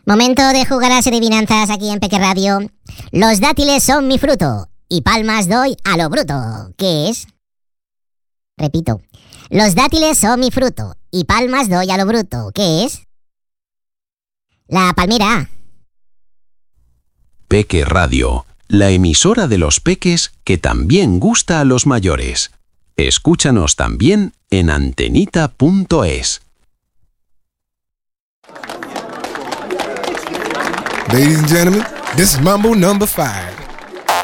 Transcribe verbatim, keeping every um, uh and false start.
Momento de jugar a las adivinanzas aquí en Peque Radio. Los dátiles son mi fruto y palmas doy a lo bruto. ¿Qué es? Repito. Los dátiles son mi fruto y palmas doy a lo bruto. ¿Qué es? La palmera. Peque Radio, la emisora de los peques que también gusta a los mayores. Escúchanos también en antenita punto es. Ladies and gentlemen, this is Mambo number five.